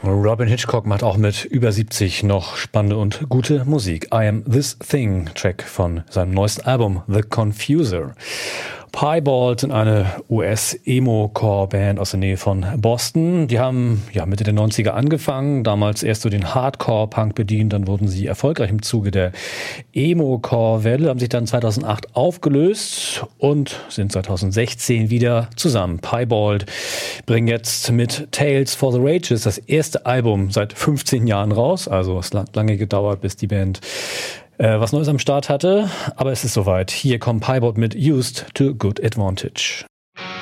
Robyn Hitchcock macht auch mit über 70 noch spannende und gute Musik. I Am This Thing, Track von seinem neuesten Album The Confuser. Piebald sind eine US-Emo-Core-Band aus der Nähe von Boston. Die haben Mitte der 90er angefangen, damals erst so den Hardcore-Punk bedient, dann wurden sie erfolgreich im Zuge der Emo-Core-Welle, haben sich dann 2008 aufgelöst und sind 2016 wieder zusammen. Piebald bringen jetzt mit Tales for the Rages das erste Album seit 15 Jahren raus, also es hat lange gedauert, bis die Band was Neues am Start hatte, aber es ist soweit. Hier kommt Piebald mit Used to Good Advantage.